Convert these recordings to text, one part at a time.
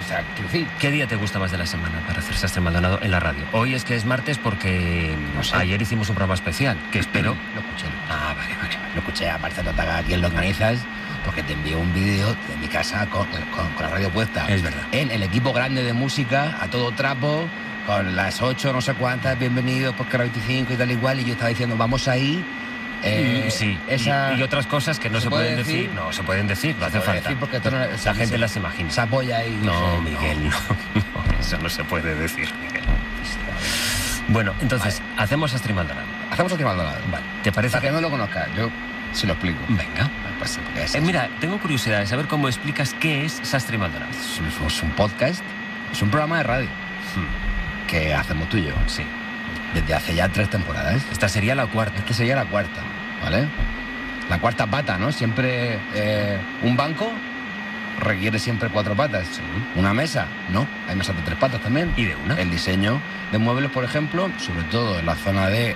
sea, quiero decir... ¿Qué día te gusta más de la semana para hacer Sastre Maldonado en la radio? Hoy es que es martes porque No sé. ayer hicimos un programa especial, que espero... Lo escuché. Ah, vale. Lo escuché, aparte de a quien lo organizas, porque te envió un vídeo de mi casa con la radio puesta. Es verdad. En el equipo grande de música, a todo trapo, con las 8 no sé cuántas, bienvenidos, porque era 25 y tal igual, y yo estaba diciendo, vamos ahí... sí, esa... y otras cosas que no se pueden decir. No se pueden decir, no hace falta. Porque esto no, La gente las imagina. Se apoya ahí. No, Miguel, no, eso no se puede decir, Miguel. Bueno, entonces, hacemos Sastre Maldonado. Hacemos otro Maldonado. Vale, ¿te parece? Para que no lo conozca, yo se lo explico. Venga. Pues, porque es, Mira, tengo curiosidad de saber cómo explicas qué es Sastre Maldonado. es un podcast, es un programa de radio que hacemos tú y yo. Sí. Desde hace ya 3 temporadas. Esta sería la cuarta. Esta sería la cuarta, ¿vale? La cuarta pata, ¿no? Siempre un banco requiere siempre 4 patas. Sí. Una mesa, no, hay mesas de 3 patas también. ¿Y de una? El diseño de muebles, por ejemplo, sobre todo en la zona de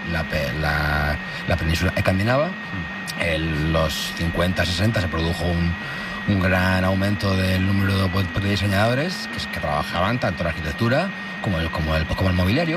la península escandinava, en los 50, 60 se produjo un gran aumento del número de diseñadores que trabajaban tanto en la arquitectura como el mobiliario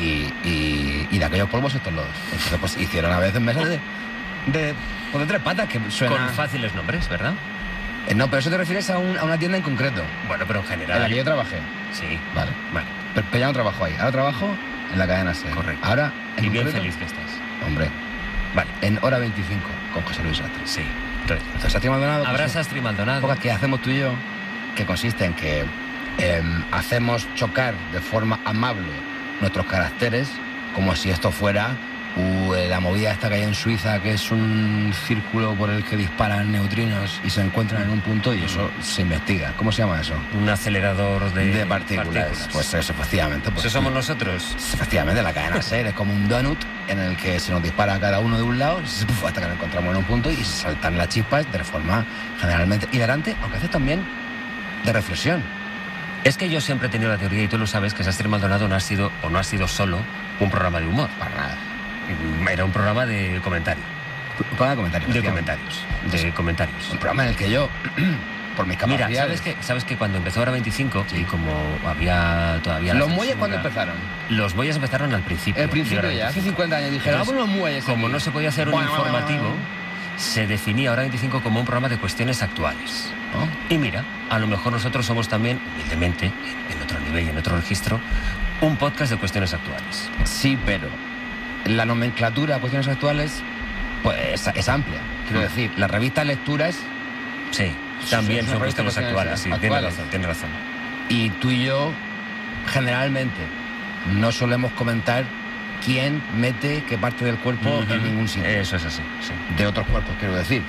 y de aquellos polvos estos lodos. Entonces pues hicieron a veces mesas de 3 patas que suena... Con fáciles nombres, ¿verdad? No, pero eso te refieres a una tienda en concreto, Bueno, pero en en general... la que yo trabajé. Sí. Vale. Vale. Pero ya no trabajo ahí. Ahora trabajo en la cadena SER. Correcto. Ahora, en Y bien concreto, feliz que estás. hombre, Vale. en Hora 25 con José Luis Sastre. Sí. Entonces, Sastre Maldonado... habrá pues, Sastre Maldonado. pocas que hacemos tú y yo, que consiste en que hacemos chocar de forma amable nuestros caracteres, como si esto fuera la movida esta que hay en Suiza, que es un círculo por el que disparan neutrinos y se encuentran en un punto y eso se investiga. ¿Cómo se llama eso? Un acelerador de partículas. Pues eso, efectivamente. Pues, ¿Eso somos nosotros? efectivamente, la cadena SER es como un donut en el que se nos dispara cada uno de un lado hasta que nos encontramos en un punto y se saltan las chispas de forma generalmente hilarante, aunque a veces también de reflexión. Es que yo siempre he tenido la teoría, y tú lo sabes, que Sastre Maldonado no ha sido solo un programa de humor. Para nada. Era un programa de comentario. Un programa de comentarios. De efectivamente. comentarios. Un programa en el que yo, por mis Mira, capacidades... ¿sabes que cuando empezó Hora 25, y como había todavía... la ¿Los muelles censura- cuándo empezaron? Los muelles empezaron al principio. El principio de Hora ya, hace 25. 50 años. Dijeron, Entonces, vamos los muelles Como aquí. no se podía hacer un Bueno, informativo, se definía Hora 25 como un programa de cuestiones actuales. ¿no? Y mira, a lo mejor nosotros somos también, humildemente, en otro nivel y en otro registro, un podcast de cuestiones actuales. Sí, pero la nomenclatura de cuestiones actuales pues es amplia. Quiero decir, las revistas lecturas Sí, también es una son revista de cuestiones actuales, sí, actuales. tienes razón. y tú y yo generalmente no solemos comentar quién mete qué parte del cuerpo en ningún sitio. Eso es así, sí. De otros cuerpos, quiero decir.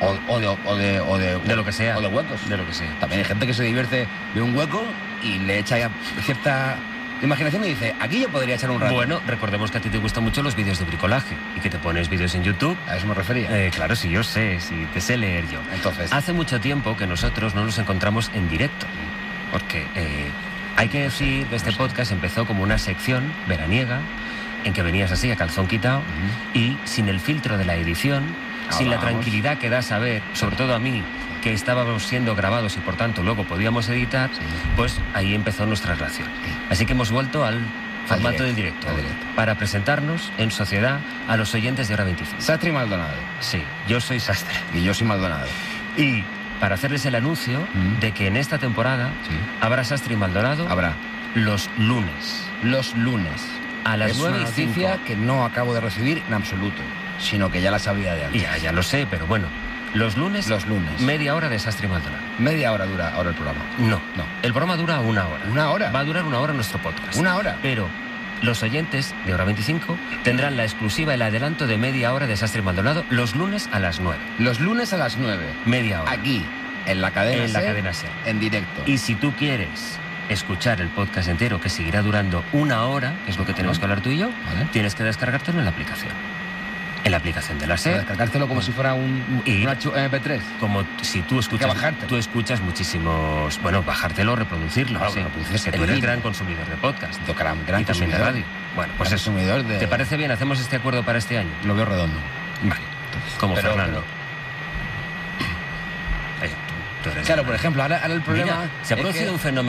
De lo que sea. O de huecos. De lo que sea. También hay gente que se divierte de un hueco y le echa ya cierta imaginación y dice, aquí yo podría echar un rato. Bueno, recordemos que a ti te gustan mucho los vídeos de bricolaje y que te pones vídeos en YouTube. A eso me refería. Claro, sí, yo sé, sí, te sé leer yo. Entonces, Hace mucho tiempo que nosotros no nos encontramos en directo, porque hay que decir que este podcast empezó como una sección veraniega en que venías así a calzón quitado y sin el filtro de la edición, sin la vamos. tranquilidad que da saber, sobre todo a mí, que estábamos siendo grabados y por tanto luego podíamos editar, pues ahí empezó nuestra relación. Así que hemos vuelto al formato del directo, al directo. para presentarnos en sociedad a los oyentes de Hora 25. Sastre y Maldonado. Sí, yo soy Sastre. Y yo soy Maldonado. Y para hacerles el anuncio de que en esta temporada Sí. habrá Sastre y Maldonado Habrá los lunes. los lunes. A las es 9 una y noticia 5. que no acabo de recibir en absoluto, sino que ya la sabía de antes. Ya lo sé, pero bueno. Los lunes, Los lunes. media hora de Sastre y Maldonado. Media hora dura ahora el programa. No, No. El programa dura 1 hora. ¿Una hora? Va a durar 1 hora nuestro podcast. 1 hora. Pero los oyentes de Hora 25 tendrán la exclusiva, el adelanto de media hora de Sastre y Maldonado los lunes a las 9. Los lunes a las 9. Media hora. Aquí, en la cadena En la SER, cadena SER. en directo. Y si tú quieres escuchar el podcast entero, que seguirá durando 1 hora, que es lo que tenemos que hablar tú y yo, Vale. tienes que descargártelo en la aplicación. En la aplicación de la Para SER. descargártelo como si fuera un Y- archivo MP3. Como si tú escuchas, bajártelo. tú escuchas muchísimos, bueno, bajártelo, reproducirlo, Claro, sí. reproduces que el tú eres link. gran consumidor de podcast Yo, gran y también de consumidor. radio. Bueno, pues Gran eso. consumidor de... ¿Te parece bien? ¿Hacemos este acuerdo para este año? Lo veo redondo. Vale. Como Pero- Fernando. Tú eres Claro, por ejemplo, ahora el problema... Mira, se ha es producido que- un fenómeno